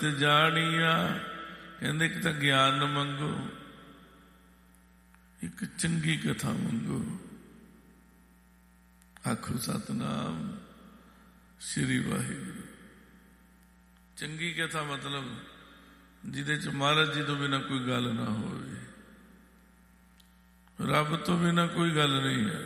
ਤੇ ਜਾਣੀਆ। ਕਹਿੰਦੇ ਇੱਕ ਤਾਂ ਗਿਆਨ ਮੰਗੋ, ਇੱਕ ਚੰਗੀ ਕਥਾ ਮੰਗੋ। ਆਖੋ ਸਤਨਾਮ ਸ੍ਰੀ ਵਾਹਿਗੁਰੂ। ਚੰਗੀ ਕਥਾ ਮਤਲਬ ਜਿਹਦੇ ਚ ਮਹਾਰਾਜ ਜੀ ਤੋਂ ਬਿਨਾਂ ਕੋਈ ਗੱਲ ਨਾ ਹੋਵੇ, ਰੱਬ ਤੋਂ ਬਿਨਾਂ ਕੋਈ ਗੱਲ ਨਹੀਂ ਹੈ।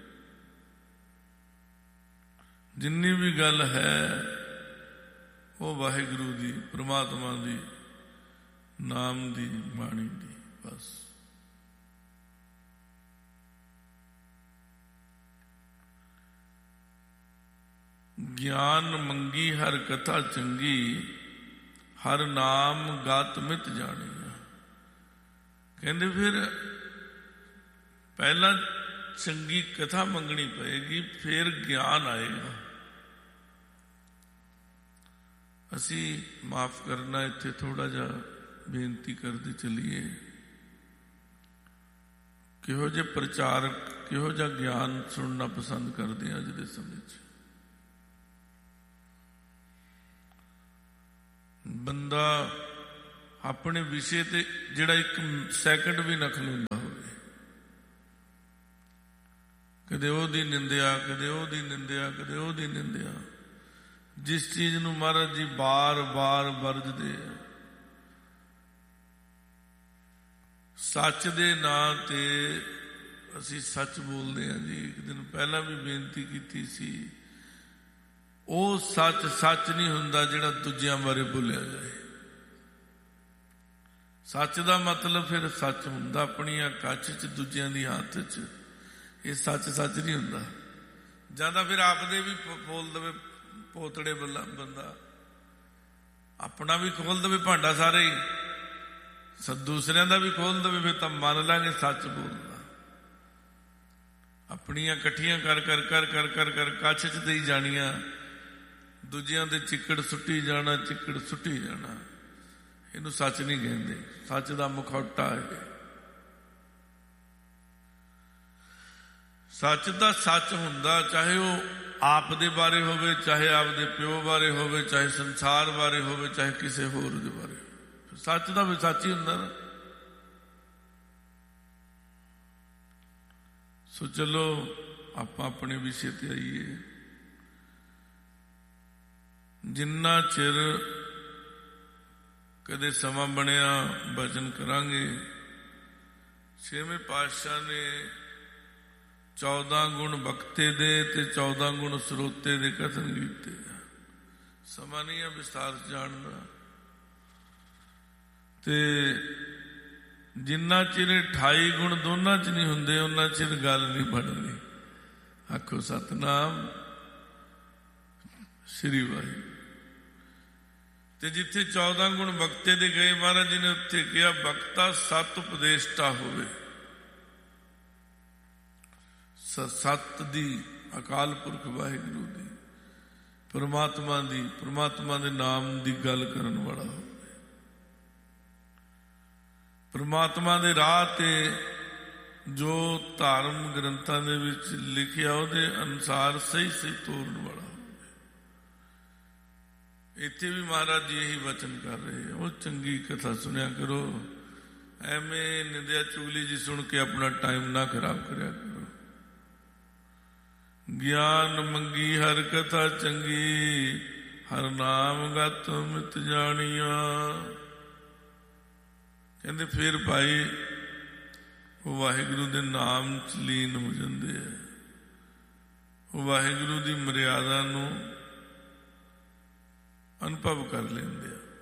ਜਿੰਨੀ ਵੀ ਗੱਲ ਹੈ ਉਹ ਵਾਹਿਗੁਰੂ ਦੀ, ਪ੍ਰਮਾਤਮਾ ਦੀ, ਨਾਮ ਦੀ, ਬਾਣੀ ਦੀ, ਬਸ। ਗਿਆਨ ਮੰਗੀ ਹਰ ਕਥਾ ਚੰਗੀ, ਹਰ ਨਾਮ ਗਾਤ ਮਿਤ ਜਾਣੀਆ। ਕਹਿੰਦੇ ਫਿਰ ਪਹਿਲਾਂ ਚੰਗੀ ਕਥਾ ਮੰਗਣੀ ਪਏਗੀ, ਫਿਰ ਗਿਆਨ ਆਏਗਾ। ਅਸੀਂ ਮਾਫ ਕਰਨਾ, ਇੱਥੇ ਥੋੜਾ ਜਿਹਾ ਬੇਨਤੀ ਕਰਦੇ ਚੱਲੀਏ। ਕਿਹੋ ਜਿਹੇ ਪ੍ਰਚਾਰਕ ਕਿਹੋ ਜਿਹਾ ਗਿਆਨ ਸੁਣਨਾ ਪਸੰਦ ਕਰਦੇ ਆ ਅੱਜ ਦੇ ਸਮੇਂ 'ਚ। ਬੰਦਾ ਆਪਣੇ ਵਿਸ਼ੇ ਤੇ ਜਿਹੜਾ ਇੱਕ ਸੈਕਿੰਡ ਵੀ ਨਾ ਖਲੋਂਦਾ ਹੋਵੇ, ਕਦੇ ਉਹਦੀ ਨਿੰਦਿਆ, ਕਦੇ ਉਹਦੀ ਨਿੰਦਿਆ, ਕਦੇ ਉਹਦੀ ਨਿੰਦਿਆ। ਜਿਸ ਚੀਜ਼ ਨੂੰ ਮਹਾਰਾਜ ਜੀ ਬਾਰ ਬਾਰ ਵਰਜਦੇ ਆ, ਸੱਚ ਦੇ ਨਾਂ ਤੇ ਅਸੀਂ ਸੱਚ ਬੋਲਦੇ ਹਾਂ ਜੀ। ਇੱਕ ਦਿਨ ਪਹਿਲਾਂ ਵੀ ਬੇਨਤੀ ਕੀਤੀ ਸੀ, ਉਹ ਸੱਚ ਸੱਚ ਨਹੀਂ ਹੁੰਦਾ ਜਿਹੜਾ ਦੂਜਿਆਂ ਬਾਰੇ ਬੋਲਿਆ ਜਾਏ। ਸੱਚ ਦਾ ਮਤਲਬ ਫਿਰ ਸੱਚ ਹੁੰਦਾ ਆਪਣੀਆਂ ਕੱਚ 'ਚ, ਦੂਜਿਆਂ ਦੀ ਹੱਥ 'ਚ। ਇਹ ਸੱਚ ਸੱਚ ਨਹੀਂ ਹੁੰਦਾ। ਜਾਂ ਤਾਂ ਫਿਰ ਆਪਦੇ ਵੀ ਬੋਲ ਦੇਵੇ ਪੋਤੜੇ ਬੰਦਾ, ਆਪਣਾ ਵੀ ਖੋਲ ਦੇਵੇ ਭਾਂਡਾ ਸਾਰਾ ਹੀ, ਦੂਸਰਿਆਂ ਦਾ ਵੀ ਖੋਲ ਦੇਵੇ, ਫਿਰ ਤਾਂ ਮੰਨ ਲਾਂਗੇ ਸੱਚ ਬੋਲਦਾ। ਆਪਣੀਆਂ ਇਕੱਠੀਆਂ ਕਰ ਕਰ ਕਰ ਕਰ ਕਰ ਕਰ ਕੱਛ 'ਚ ਦੇਈ ਜਾਣੀਆਂ, ਦੂਜਿਆਂ ਦੇ ਚਿੱਕੜ ਸੁੱਟੀ ਜਾਣਾ, ਚਿੱਕੜ ਸੁੱਟੀ ਜਾਣਾ। ਇਹਨੂੰ ਸੱਚ ਨਹੀਂ ਕਹਿੰਦੇ। ਸੱਚ ਦਾ ਮੁਖੌਟਾ ਹੈ। ਸੱਚ ਦਾ ਸੱਚ ਹੁੰਦਾ, ਚਾਹੇ ਉਹ ਆਪ ਦੇ ਬਾਰੇ ਹੋਵੇ, ਚਾਹੇ ਆਪਦੇ ਪਿਓ ਬਾਰੇ ਹੋਵੇ, ਚਾਹੇ ਸੰਸਾਰ ਬਾਰੇ ਹੋਵੇ, ਚਾਹੇ ਕਿਸੇ ਹੋਰ ਦੇ ਬਾਰੇ। ਸੱਚ ਦਾ ਵੀ ਸੱਚ ਹੀ ਹੁੰਦਾ ਨਾ। ਸੋ ਚਲੋ ਆਪਾਂ ਆਪਣੇ ਵਿਸ਼ੇ ਤੇ ਆਈਏ। ਜਿੰਨਾ ਚਿਰ ਕਦੇ ਸਮਾਂ ਬਣਿਆ ਬਚਨ ਕਰਾਂਗੇ। ਛੇਵੇਂ ਪਾਤਸ਼ਾਹ ਨੇ 14 ਗੁਣ ਬਖਤੇ ਦੇ ਤੇ 14 ਗੁਣ ਸਰੋਤੇ ਦੇ ਕਥਨ ਕੀਤੇ। ਸਮਾਂ ਨਹੀਂ ਆ ਵਿਸਤਾਰ ਜਾਣਦਾ। ਤੇ ਜਿੰਨਾ ਚਿਰ 28 ਗੁਣ ਦੋਨਾਂ 'ਚ ਨਹੀਂ ਹੁੰਦੇ, ਉਹਨਾਂ ਚਿਰ ਗੱਲ ਨਹੀਂ ਬਣਨੀ। ਆਖੋ ਸਤਨਾਮ ਸ੍ਰੀ ਵਾਹਿਗੁਰੂ। ਤੇ ਜਿੱਥੇ 14 ਗੁਣ ਬਖਤੇ ਦੇ ਗਏ, ਮਹਾਰਾਜ ਜੀ ਨੇ ਉੱਥੇ ਕਿਹਾ ਬਖਤਾ ਸਤ ਉਪਦੇਸ਼ਟਾ ਹੋਵੇ। ਸਤ ਦੀ, ਅਕਾਲ ਪੁਰਖ ਵਾਹਿਗੁਰੂ ਦੀ, ਪਰਮਾਤਮਾ ਦੀ, ਪਰਮਾਤਮਾ ਦੇ ਨਾਮ ਦੀ ਗੱਲ ਕਰਨ ਵਾਲਾ ਹੋਵੇ। ਪਰਮਾਤਮਾ ਦੇ ਰਾਹ ਤੇ ਜੋ ਧਾਰਮ ਗ੍ਰੰਥਾਂ ਦੇ ਵਿੱਚ ਲਿਖਿਆ ਉਹਦੇ ਅਨੁਸਾਰ ਸਹੀ ਸਹੀ ਤੋਰਨ ਵਾਲਾ ਹੋਵੇ। ਇੱਥੇ ਵੀ ਮਹਾਰਾਜ ਜੀ ਇਹੀ ਵਚਨ ਕਰ ਰਹੇ। ਉਹ ਚੰਗੀ ਕਥਾ ਸੁਣਿਆ ਕਰੋ, ਐਵੇਂ ਨਿੰਦਿਆ ਚੁਗਲੀ ਜੀ ਸੁਣ ਕੇ ਆਪਣਾ ਟਾਈਮ ਨਾ ਖਰਾਬ ਕਰਿਆ ਕਰੋ। ਗਿਆਨ ਮੰਗੀ ਹਰ ਕਥਾ ਚੰਗੀ, ਹਰ ਨਾਮ ਗਤ ਮਿਤ ਜਾਣੀਆ। ਕਹਿੰਦੇ ਫਿਰ ਭਾਈ ਉਹ ਵਾਹਿਗੁਰੂ ਦੇ ਨਾਮ ਚ ਲੀਨ ਹੋ ਜਾਂਦੇ ਆ। ਉਹ ਵਾਹਿਗੁਰੂ ਦੀ ਮਰਿਆਦਾ ਨੂੰ ਅਨੁਭਵ ਕਰ ਲੈਂਦੇ ਆ।